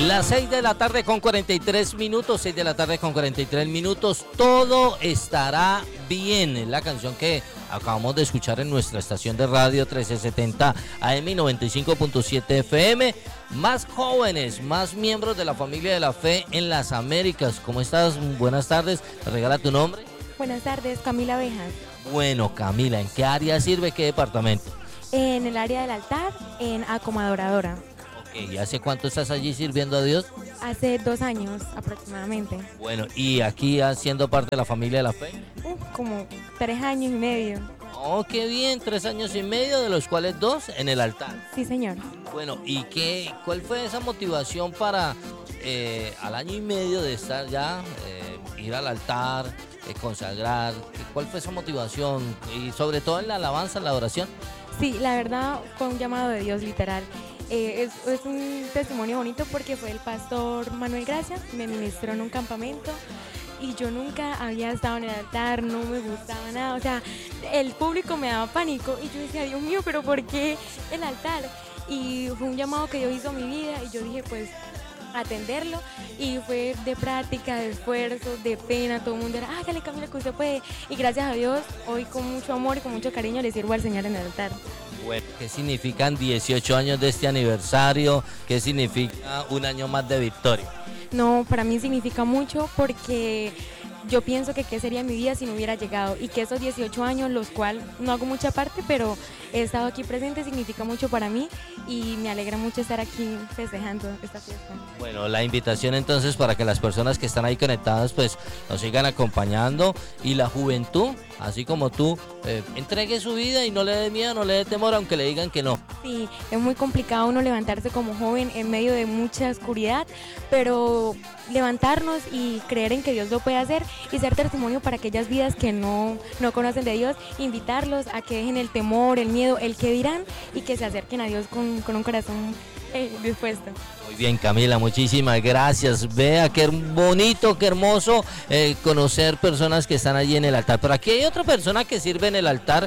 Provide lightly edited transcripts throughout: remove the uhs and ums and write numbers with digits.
Las 6 de la tarde con 43 minutos, 6 de la tarde con 43 minutos, todo estará bien. Es la canción que acabamos de escuchar en nuestra estación de radio 1370 AM 95.7 FM. Más jóvenes, más miembros de la familia de la fe en las Américas. ¿Cómo estás? Buenas tardes. ¿Regala tu nombre? Buenas tardes, Camila Abejas. Bueno, Camila, ¿en qué área sirve? ¿Qué departamento? En el área del altar, como adoradora. ¿Y hace cuánto estás allí sirviendo a Dios? Hace 2 años aproximadamente. Bueno, ¿y aquí siendo parte de la familia de la fe? Como 3 años y medio. Oh, qué bien, 3 años y medio, de los cuales 2 en el altar. Sí, señor. Bueno, ¿y cuál fue esa motivación para al año y medio de estar ya, ir al altar, consagrar? ¿Cuál fue esa motivación? Y sobre todo en la alabanza, en la adoración. Sí, la verdad fue un llamado de Dios, literal. Es un testimonio bonito porque fue el pastor Manuel Gracia, me ministró en un campamento y yo nunca había estado en el altar, no me gustaba nada, o sea, el público me daba pánico y yo decía, Dios mío, pero ¿por qué el altar? Y fue un llamado que Dios hizo a mi vida y yo dije, pues, atenderlo, y fue de práctica, de esfuerzo, de pena, todo el mundo era, hágale, Camila, que usted puede, y gracias a Dios, hoy con mucho amor y con mucho cariño le sirvo al Señor en el altar. Bueno, ¿qué significan 18 años de este aniversario? ¿Qué significa un año más de victoria? No, para mí significa mucho porque yo pienso que qué sería mi vida si no hubiera llegado, y que esos 18 años, los cuales no hago mucha parte, pero he estado aquí presente, significa mucho para mí y me alegra mucho estar aquí festejando esta fiesta. Bueno, la invitación entonces para que las personas que están ahí conectadas pues nos sigan acompañando, y la juventud, así como tú, entregue su vida y no le dé miedo, no le dé temor, aunque le digan que no. Sí, es muy complicado uno levantarse como joven en medio de mucha oscuridad, pero levantarnos y creer en que Dios lo puede hacer y ser testimonio para aquellas vidas que no conocen de Dios, invitarlos a que dejen el temor, el miedo, el que dirán, y que se acerquen a Dios con un corazón dispuesto. Muy bien, Camila, muchísimas gracias. Vea qué bonito, qué hermoso conocer personas que están allí en el altar. Pero aquí hay otra persona que sirve en el altar,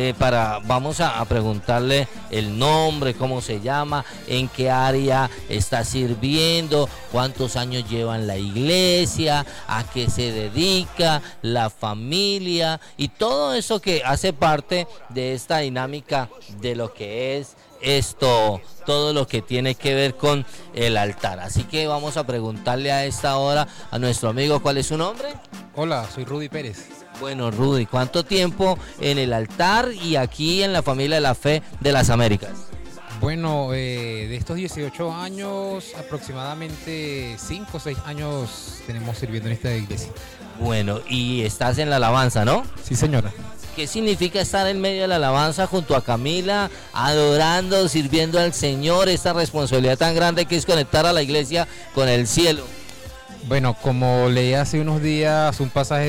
vamos a preguntarle el nombre, cómo se llama, en qué área está sirviendo, cuántos años lleva en la iglesia, a qué se dedica, la familia y todo eso que hace parte de esta dinámica de lo que es esto, todo lo que tiene que ver con el altar. Así que vamos a preguntarle a esta hora a nuestro amigo, ¿cuál es su nombre? Hola, soy Rudy Pérez. Bueno, Rudy, ¿cuánto tiempo en el altar y aquí en la familia de la fe de las Américas? Bueno, de estos 18 años, aproximadamente 5 o 6 años tenemos sirviendo en esta iglesia. Bueno, y estás en la alabanza, ¿no? Sí, señora. ¿Qué significa estar en medio de la alabanza junto a Camila, adorando, sirviendo al Señor, esta responsabilidad tan grande que es conectar a la iglesia con el cielo? Bueno, como leí hace unos días un pasaje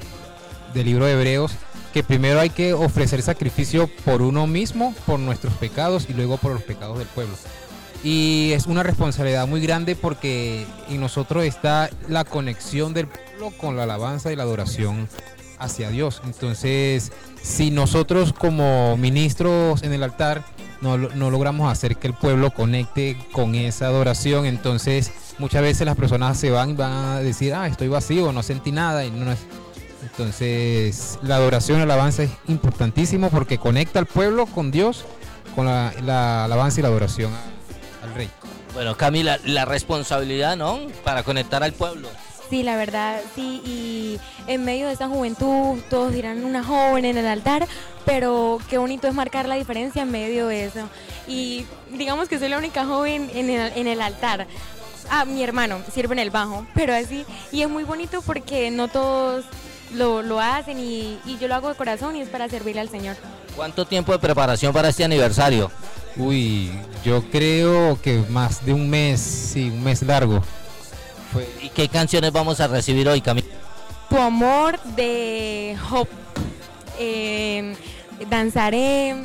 del libro de Hebreos, que primero hay que ofrecer sacrificio por uno mismo, por nuestros pecados y luego por los pecados del pueblo. Y es una responsabilidad muy grande porque en nosotros está la conexión del pueblo con la alabanza y la adoración hacia Dios. Entonces, si nosotros como ministros en el altar no logramos hacer que el pueblo conecte con esa adoración, entonces muchas veces las personas se van a decir, estoy vacío, no sentí nada, y no es. Entonces, la adoración y la alabanza es importantísimo porque conecta al pueblo con Dios, con la alabanza y la adoración al Rey. Bueno, Camila, la responsabilidad, ¿no?, para conectar al pueblo. Sí, la verdad, sí, y en medio de esa juventud todos dirán una joven en el altar, pero qué bonito es marcar la diferencia en medio de eso. Y digamos que soy la única joven en el altar. Mi hermano sirve en el bajo, pero así, y es muy bonito porque no todos lo hacen y yo lo hago de corazón y es para servirle al Señor. ¿Cuánto tiempo de preparación para este aniversario? Yo creo que más de un mes, sí, un mes largo. ¿Y qué canciones vamos a recibir hoy, Camila? Tu amor, de Job, Danzaré.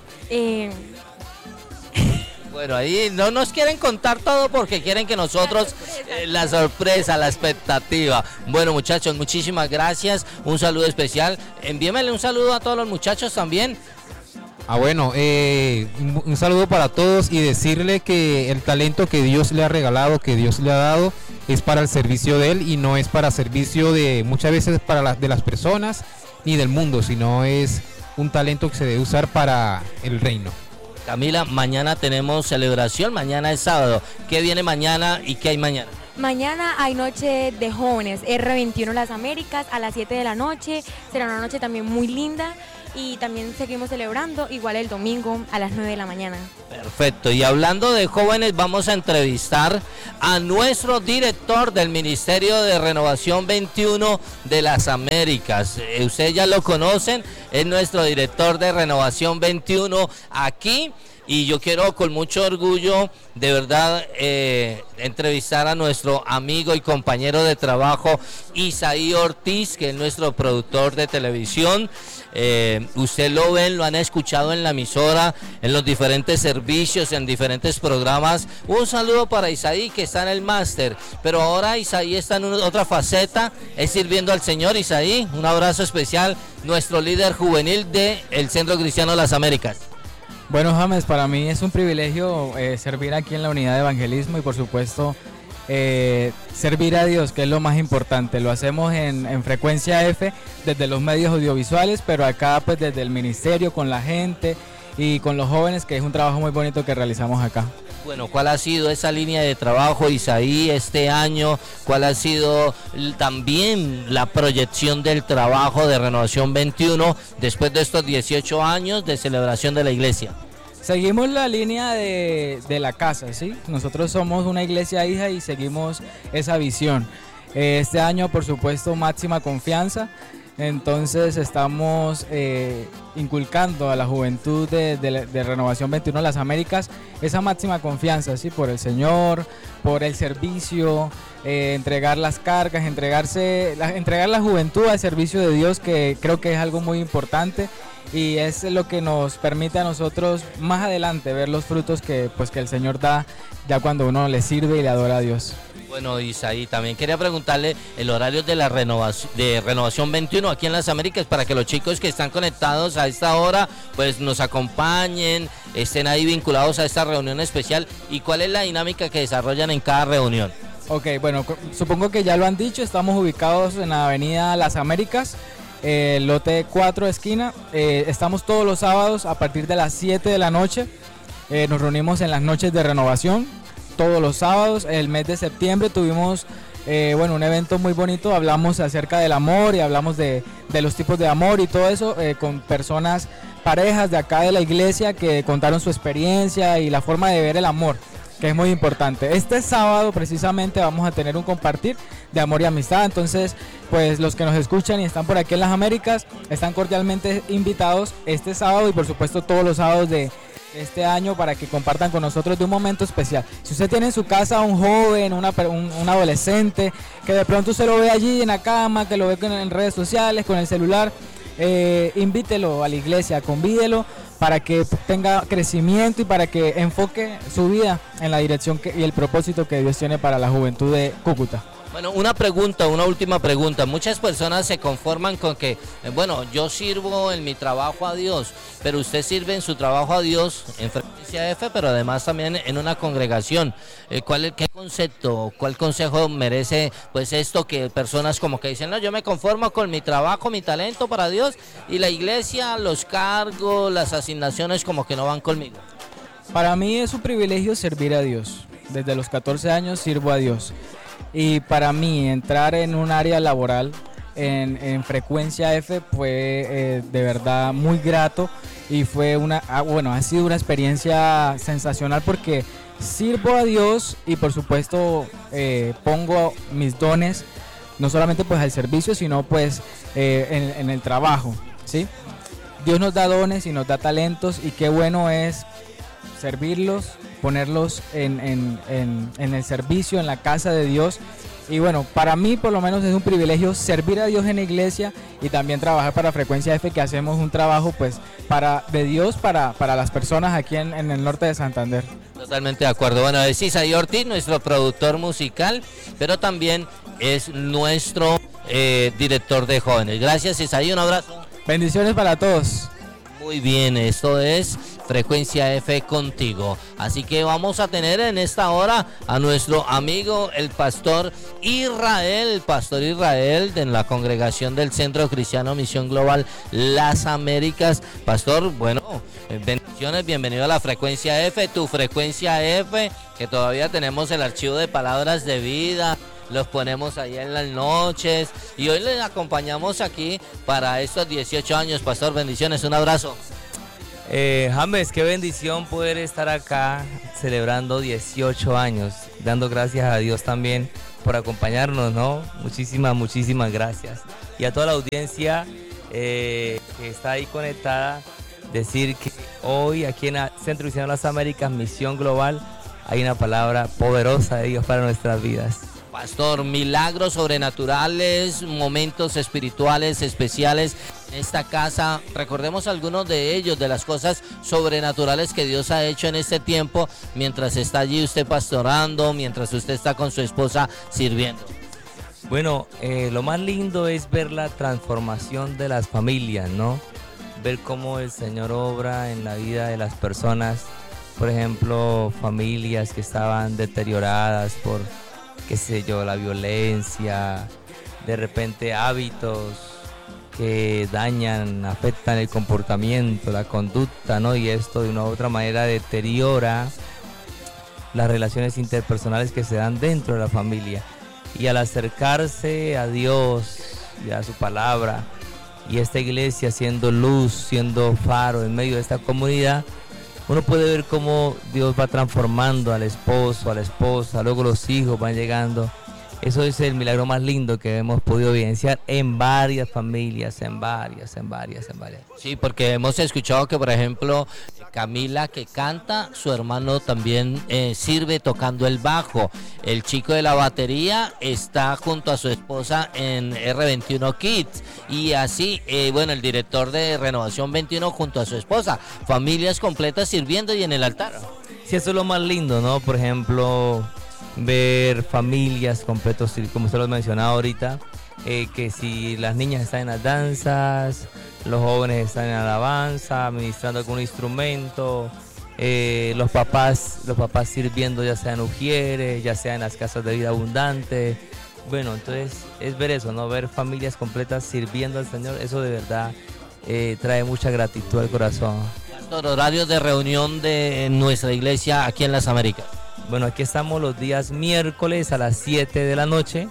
Bueno, ahí no nos quieren contar todo porque quieren que nosotros, la sorpresa, la expectativa. Bueno, muchachos, muchísimas gracias. Un saludo especial. Envíenmele un saludo a todos los muchachos también. Bueno, un saludo para todos y decirle que el talento que Dios le ha regalado, que Dios le ha dado, es para el servicio de Él y no es para servicio de muchas veces de las personas ni del mundo, sino es un talento que se debe usar para el reino. Camila, mañana tenemos celebración, mañana es sábado. ¿Qué viene mañana y qué hay mañana? Mañana hay noche de jóvenes, R21 Las Américas a las 7 de la noche. Será una noche también muy linda y también seguimos celebrando igual el domingo a las 9 de la mañana. Perfecto, y hablando de jóvenes, vamos a entrevistar a nuestro director del Ministerio de Renovación 21 de las Américas. Ustedes ya lo conocen, es nuestro director de Renovación 21 aquí. Y yo quiero con mucho orgullo, de verdad, entrevistar a nuestro amigo y compañero de trabajo, Isaí Ortiz, que es nuestro productor de televisión. Usted lo ven, lo han escuchado en la emisora, en los diferentes servicios, en diferentes programas. Un saludo para Isaí, que está en el máster, pero ahora Isaí está en otra faceta, es sirviendo al Señor. Isaí, un abrazo especial, nuestro líder juvenil del Centro Cristiano de las Américas. Bueno, James, para mí es un privilegio servir aquí en la unidad de evangelismo y por supuesto servir a Dios, que es lo más importante. Lo hacemos en Frecuencia F desde los medios audiovisuales, pero acá pues desde el ministerio, con la gente y con los jóvenes, que es un trabajo muy bonito que realizamos acá. Bueno, ¿cuál ha sido esa línea de trabajo, Isaí, este año? ¿Cuál ha sido también la proyección del trabajo de Renovación 21 después de estos 18 años de celebración de la iglesia? Seguimos la línea de la casa, ¿sí? Nosotros somos una iglesia hija y seguimos esa visión. Este año, por supuesto, máxima confianza. Entonces estamos inculcando a la juventud de Renovación 21 Las Américas esa máxima confianza, ¿sí? Por el Señor, por el servicio, entregar las cargas, entregar la juventud al servicio de Dios, que creo que es algo muy importante y es lo que nos permite a nosotros más adelante ver los frutos que el Señor da ya cuando uno le sirve y le adora a Dios. Bueno, Isaí, también quería preguntarle el horario de la Renovación 21 aquí en las Américas, para que los chicos que están conectados a esta hora pues nos acompañen, estén ahí vinculados a esta reunión especial, y cuál es la dinámica que desarrollan en cada reunión. Ok, bueno, supongo que ya lo han dicho, estamos ubicados en la avenida Las Américas, lote 4 esquina. Estamos todos los sábados a partir de las 7 de la noche, nos reunimos en las noches de renovación. Todos los sábados. El mes de septiembre tuvimos un evento muy bonito, hablamos acerca del amor y hablamos de los tipos de amor y todo eso, con personas, parejas de acá de la iglesia que contaron su experiencia y la forma de ver el amor, que es muy importante. Este sábado precisamente vamos a tener un compartir de amor y amistad, entonces pues los que nos escuchan y están por aquí en las Américas están cordialmente invitados este sábado y por supuesto todos los sábados de este año para que compartan con nosotros de un momento especial. Si usted tiene en su casa un joven, un adolescente, que de pronto usted lo ve allí en la cama, que lo ve en redes sociales, con el celular, invítelo a la iglesia, convídelo para que tenga crecimiento y para que enfoque su vida en la dirección y el propósito que Dios tiene para la juventud de Cúcuta. Bueno, una última pregunta. Muchas personas se conforman con que, yo sirvo en mi trabajo a Dios, pero usted sirve en su trabajo a Dios en Frecuencia F, pero además también en una congregación. ¿Cuál consejo merece pues esto, que personas como que dicen, no, yo me conformo con mi trabajo, mi talento para Dios, y la iglesia, los cargos, las asignaciones como que no van conmigo? Para mí es un privilegio servir a Dios. Desde los 14 años sirvo a Dios. Y para mí entrar en un área laboral en Frecuencia F fue de verdad muy grato y fue ha sido una experiencia sensacional porque sirvo a Dios y por supuesto pongo mis dones no solamente pues al servicio sino pues en el trabajo, ¿sí? Dios nos da dones y nos da talentos y qué bueno es servirlos, ponerlos en el servicio, en la casa de Dios. Y bueno, para mí por lo menos es un privilegio servir a Dios en la iglesia y también trabajar para Frecuencia F, que hacemos un trabajo pues de Dios para las personas aquí en el norte de Santander. Totalmente de acuerdo. Bueno, es Isaí Ortiz, nuestro productor musical, pero también es nuestro director de jóvenes. Gracias, Isaí, un abrazo. Bendiciones para todos. Muy bien, esto es Frecuencia F contigo. Así que vamos a tener en esta hora a nuestro amigo el pastor Israel de la congregación del Centro Cristiano Misión Global Las Américas. Pastor, bueno, bendiciones, bienvenido a la Frecuencia F, tu Frecuencia F, que todavía tenemos el archivo de palabras de vida. Los ponemos ahí en las noches y hoy les acompañamos aquí para estos 18 años. Pastor, bendiciones, un abrazo. James, qué bendición poder estar acá celebrando 18 años, dando gracias a Dios también por acompañarnos, ¿no? Muchísimas gracias. Y a toda la audiencia que está ahí conectada, decir que hoy aquí en el Centro Cristiano de las Américas, Misión Global, hay una palabra poderosa de Dios para nuestras vidas. Pastor, milagros sobrenaturales, momentos espirituales especiales en esta casa. Recordemos algunos de ellos, de las cosas sobrenaturales que Dios ha hecho en este tiempo, mientras está allí usted pastorando, mientras usted está con su esposa sirviendo. Bueno, lo más lindo es ver la transformación de las familias, ¿no? Ver cómo el Señor obra en la vida de las personas. Por ejemplo, familias que estaban deterioradas por, qué sé yo, la violencia, de repente hábitos que dañan, afectan el comportamiento, la conducta, ¿no? Y esto de una u otra manera deteriora las relaciones interpersonales que se dan dentro de la familia. Y al acercarse a Dios y a su palabra, y esta iglesia siendo luz, siendo faro en medio de esta comunidad, uno puede ver cómo Dios va transformando al esposo, a la esposa, luego los hijos van llegando. Eso es el milagro más lindo que hemos podido evidenciar en varias familias, en varias. Sí, porque hemos escuchado que, por ejemplo, Camila, que canta, su hermano también sirve tocando el bajo. El chico de la batería está junto a su esposa en R21 Kids. Y así, bueno, el director de Renovación 21 junto a su esposa. Familias completas sirviendo y en el altar. Sí, eso es lo más lindo, ¿no? Por ejemplo, ver familias completas, como usted lo ha mencionado ahorita, que si las niñas están en las danzas, los jóvenes están en alabanza, administrando algún instrumento, los papás sirviendo, ya sea en Ujieres, ya sea en las casas de vida abundante. Bueno, entonces es ver eso, ¿no? Ver familias completas sirviendo al Señor, eso de verdad trae mucha gratitud al corazón. Pastor, horarios de reunión de nuestra iglesia aquí en las Américas. Bueno, aquí estamos los días miércoles a las 7 de la noche,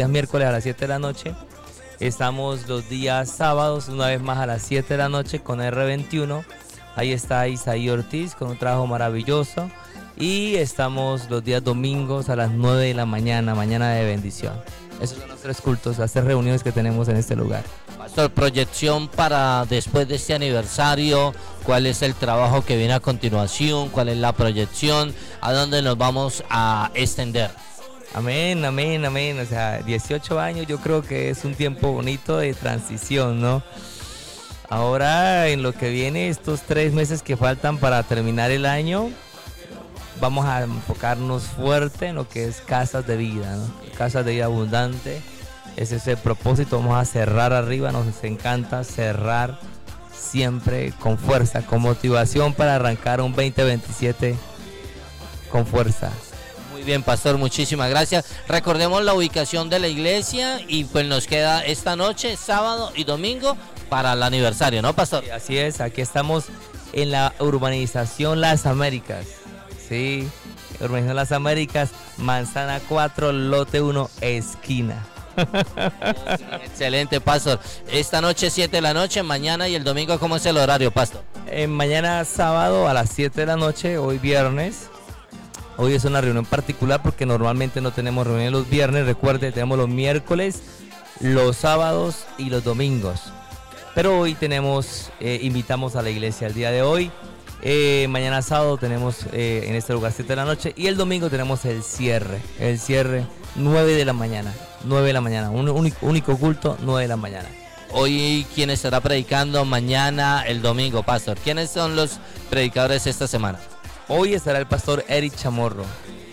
Estamos los días sábados, una vez más a las 7 de la noche con R21. Ahí está Isaí Ortiz con un trabajo maravilloso. Y estamos los días domingos a las 9 de la mañana, mañana de bendición. Esos son los 3 cultos, las 3 reuniones que tenemos en este lugar. Pastor, proyección para después de este aniversario, ¿cuál es el trabajo que viene a continuación? ¿Cuál es la proyección? ¿A dónde nos vamos a extender? Amén. O sea, 18 años yo creo que es un tiempo bonito de transición, ¿no? Ahora, en lo que viene, estos 3 meses que faltan para terminar el año, vamos a enfocarnos fuerte en lo que es casas de vida, ¿no? Casas de vida abundante. Ese es el propósito, vamos a cerrar arriba, nos encanta cerrar siempre con fuerza, con motivación para arrancar un 2027 con fuerza. Muy bien, pastor, muchísimas gracias. Recordemos la ubicación de la iglesia y pues nos queda esta noche, sábado y domingo para el aniversario, ¿no, pastor? Sí, así es, aquí estamos en la urbanización Las Américas, sí, urbanización Las Américas, Manzana 4, lote 1, esquina. Excelente, pastor. Esta noche 7 de la noche, mañana y el domingo, ¿cómo es el horario, pastor? Mañana sábado a las 7 de la noche, hoy viernes. Hoy es una reunión particular porque normalmente no tenemos reuniones los viernes. Recuerde, tenemos los miércoles, los sábados y los domingos. Pero hoy invitamos a la iglesia el día de hoy. Mañana sábado tenemos en este lugar 7 de la noche y el domingo tenemos el cierre 9 de la mañana, un único culto, 9 de la mañana. Hoy, ¿quién estará predicando? Mañana, el domingo, pastor. ¿Quiénes son los predicadores esta semana? Hoy estará el pastor Eric Chamorro.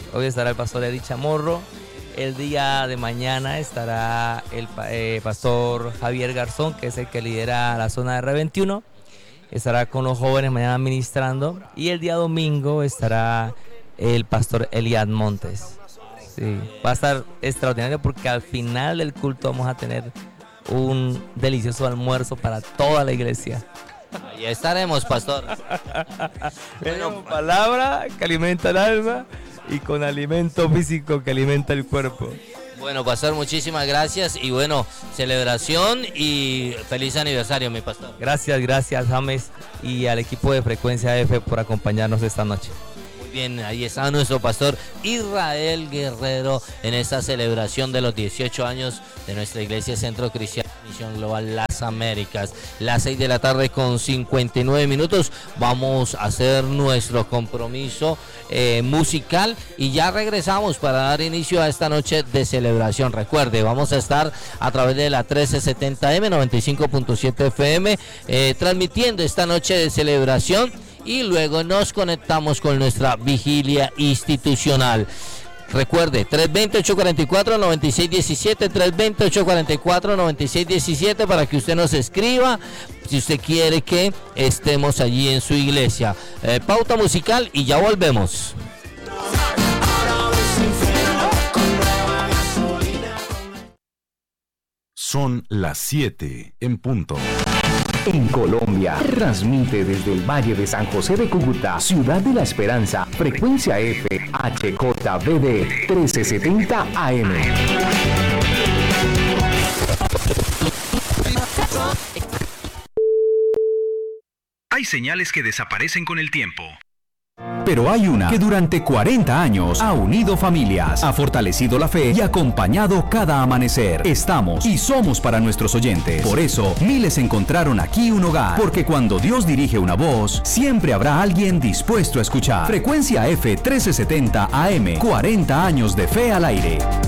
El día de mañana estará el pastor Javier Garzón, que es el que lidera la zona de R21. estará con los jóvenes mañana ministrando, y el día domingo estará el pastor Eliad Montes. Sí, va a estar extraordinario porque al final del culto vamos a tener un delicioso almuerzo para toda la iglesia. Ahí estaremos, pastor. Bueno, palabra que alimenta el alma y con alimento físico que alimenta el cuerpo. Bueno, pastor, muchísimas gracias y bueno, celebración y feliz aniversario, mi pastor. Gracias, James, y al equipo de Frecuencia F por acompañarnos esta noche. Muy bien, ahí está nuestro pastor Israel Guerrero en esta celebración de los 18 años de nuestra Iglesia Centro Cristiano Misión Global Las Américas. Las 6 de la tarde con 59 minutos. Vamos a hacer nuestro compromiso musical y ya regresamos para dar inicio a esta noche de celebración. Recuerde, vamos a estar a través de la 1370M 95.7 FM transmitiendo esta noche de celebración y luego nos conectamos con nuestra vigilia institucional. Recuerde, 320-844-9617, 320-844-9617 para que usted nos escriba si usted quiere que estemos allí en su iglesia. Pauta musical y ya volvemos. Son las 7 en punto. En Colombia, transmite desde el Valle de San José de Cúcuta, Ciudad de la Esperanza, Frecuencia F, HJBD 1370 AM. Hay señales que desaparecen con el tiempo. Pero hay una que durante 40 años ha unido familias, ha fortalecido la fe y acompañado cada amanecer. Estamos y somos para nuestros oyentes. Por eso, miles encontraron aquí un hogar. Porque cuando Dios dirige una voz, siempre habrá alguien dispuesto a escuchar. Frecuencia F 1370 AM, 40 años de fe al aire.